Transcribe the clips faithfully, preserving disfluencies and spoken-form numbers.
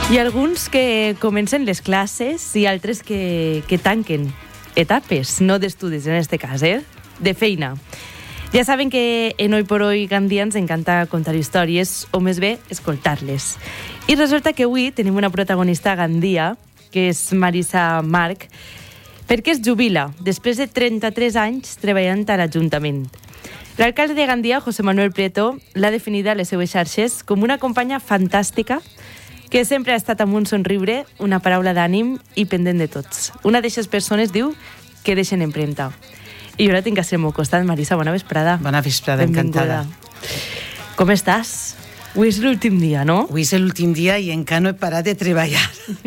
Hi ha alguns que comencen les classes i altres que, que tanquen etapes, no d'estudis en este cas, eh? de feina. Ja saben que en Hoy por Hoy Gandia ens encanta contar històries, o més bé, escoltar-les. I resulta que avui tenim una protagonista a Gandia, que és Marisa March, perquè es jubila després de trenta-tres anys treballant a l'Ajuntament. L'alcalde de Gandia, José Manuel Prieto, l'ha definida a les seues xarxes com una companya fantàstica que sempre ha estat amb un somriure, una paraula d'ànim i pendent de tots. Una d'aquestes persones diu que deixen empremta. I jo la tinc a ser al meu costat. Marisa, bona vesprada. Bona vesprada, encantada. Com estàs? Avui és l'últim dia, no? Avui és l'últim dia i encara no he parat de treballar.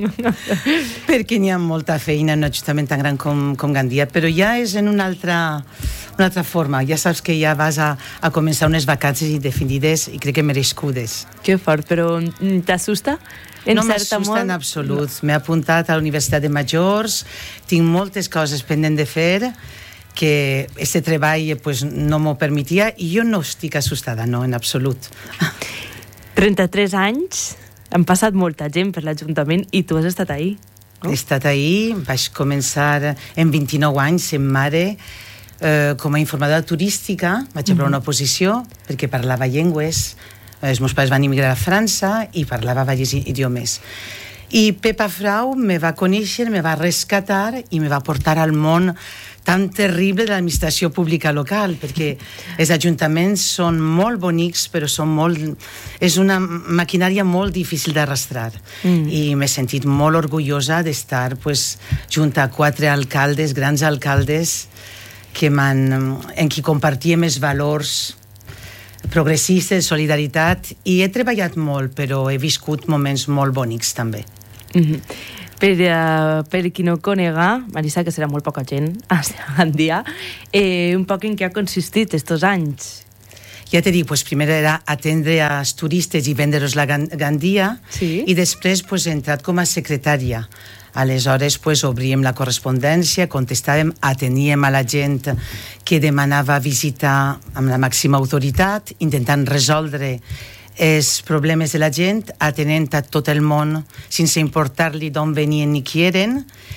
Perquè n'hi ha molta feina en un ajuntament tan gran com, com Gandia, però ja és en una altra, una altra forma. Ja saps que ja vas a, a començar unes vacances indefinides i crec que merescudes. Que fort, però t'assusta? En no m'assusta molt... en absolut. M'he apuntat a la Universitat de Majors, tinc moltes coses pendent de fer, que aquest treball pues, no m'ho permetia, i jo no estic assustada, no, en absolut. trenta-tres anys, han passat molta gent per l'Ajuntament i tu has estat ahí, no? He estat ahí, vaig començar en vint-i-nou anys, en mare, eh, com a informadora turística, vaig mm-hmm. provar una posició, perquè parlava llengües, els meus pares van emigrar a França i parlava diversos idiomes. I Pepa Frau me va conèixer, me va rescatar i me va portar al món tan terrible de l'administració pública local, perquè els ajuntaments són molt bonics, però són molt... és una maquinària molt difícil d'arrastrar. Mm. I m'he sentit molt orgullosa d'estar pues, junt a quatre alcaldes, grans alcaldes, que m'han, en qui compartíem els valors progressistes, solidaritat, i he treballat molt, però he viscut moments molt bonics també. Mm-hmm. Per, uh, per qui no conega, Marisa, que serà molt poca gent a Gandia, eh, un poc en què ha consistit estos anys? Ja t'he dit, pues, primer era atendre als turistes i vendre-los la Gandia, sí. I després pues, he entrat com a secretària. Aleshores pues, obríem la correspondència, contestàvem, ateníem a la gent que demanava visitar amb la màxima autoritat, intentant resoldre els problemes de la gent, atenent a tot el món sense importar-li d'on venien ni qui eren,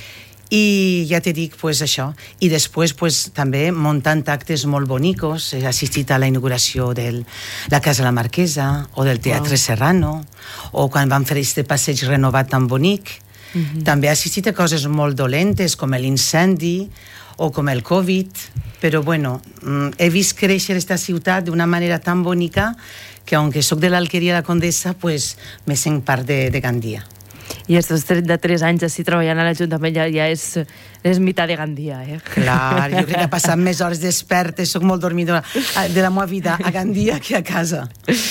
i ja te dic pues, això. I després pues, també muntant actes molt bonicos. He assistit a la inauguració de la Casa la Marquesa o del Teatre wow. Serrano, o quan van fer aquest passeig renovat tan bonic. Mm-hmm. També he assistit a coses molt dolentes com l'incendi o com el Covid, però bueno, he vist créixer aquesta ciutat d'una manera tan bonica que aunque soc de l'Alqueria de la Condessa, pues me sent part de, de Gandia. I estos trenta-tres anys així treballant a l'Ajuntament ja, ja és, és mitat de Gandia, eh? Clar, jo crec que he passat més hores despertes, soc molt dormidora de la meva vida a Gandia que a casa.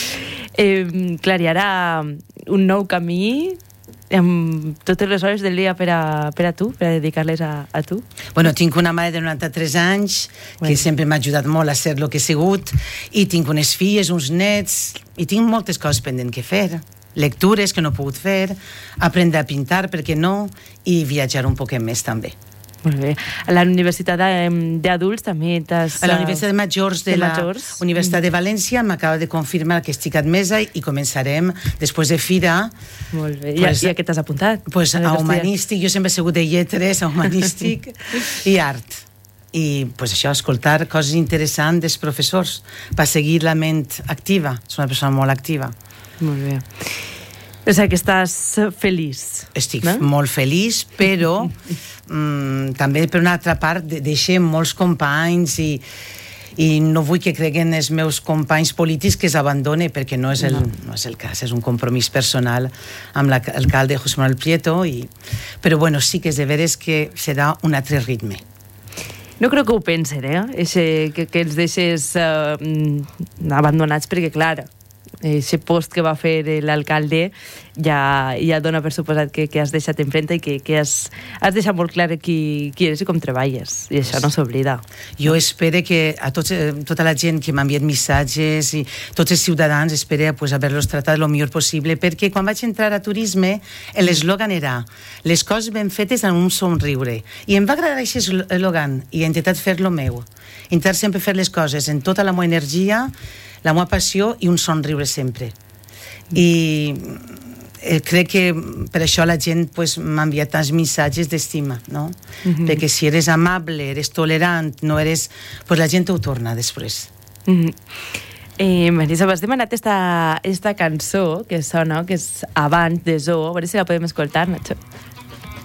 Eh, clar, i ara un nou camí amb totes les hores del dia per a, per a tu, per a dedicar-les a, a tu? Bueno, tinc una mare de noranta-tres anys que bueno. sempre m'ha ajudat molt a ser el que he sigut, i tinc unes filles, uns nets, i tinc moltes coses pendent que fer. Lectures que no he pogut fer, aprendre a pintar, per què no, i viatjar un poquet més també. Molt bé. A la Universitat d'Adults també t'has... A la Universitat de Majors de, de la Majors. Universitat de València m'acaba de confirmar que estic admesa i començarem, després de fira... Molt bé. Pues, I a què t'has apuntat? Pues a, a humanístic, jo sempre he sigut de lletres, a humanístic i art. I pues això, escoltar coses interessants dels professors per seguir la ment activa. És una persona molt activa. Molt bé. O sigui que estàs feliç. Estic no? molt feliç, però mm, també per una altra part deixem molts companys i, i no vull que creguen els meus companys polítics que s'abandone, perquè no és, el, no. no és el cas, és un compromís personal amb l'alcalde José Manuel Prieto, i, però bueno, sí que és de veres que serà un altre ritme. No crec que ho pensen, eh? Eixe, que, que els deixes uh, abandonats, perquè clar, aquest post que va fer l'alcalde ja, ja dona per suposat que, que has deixat enfrenta i que, que has, has deixat molt clar qui, qui eres i com treballes, i això no s'oblida. Jo espero que a tots, tota la gent que m'ha enviat missatges i tots els ciutadans espero pues, haver-los tratat el millor possible, perquè quan vaig entrar a turisme l'eslògan era les coses ben fetes amb un somriure, i em va agradar aquest eslògan i he intentat fer-lo meu, intentar sempre fer les coses en tota la meva energia, la meva passió i un somriure sempre. I eh, crec que per això la gent pues, m'ha enviat tants missatges d'estima, no? Mm-hmm. Perquè si eres amable, eres tolerant, no eres... Pues la gent ho torna després. Mm-hmm. Eh, Marisa, m'has demanat esta, esta cançó que sona, que és Abans de Zoo, a veure si la podem escoltar, Nacho.